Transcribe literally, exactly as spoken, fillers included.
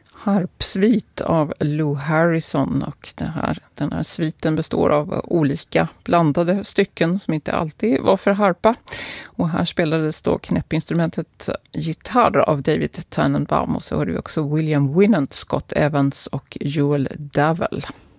Harpsvit av Lou Harrison, och det här, den här sviten består av olika blandade stycken som inte alltid var för harpa. Och här spelades då knäppinstrumentet gitarr av David Tannenbaum, och så hörde vi också William Winant, Scott Evans och Joel Davell.